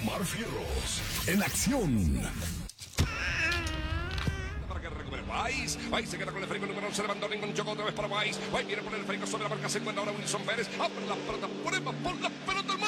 Omar Fierros en acción. Weiss se queda con el férico número 11, levantó ningún choco otra vez para Weiss. Weiss viene por el férico sobre la marca, se encuentra ahora Wilson Pérez. Abre la pelota, por la pelota, el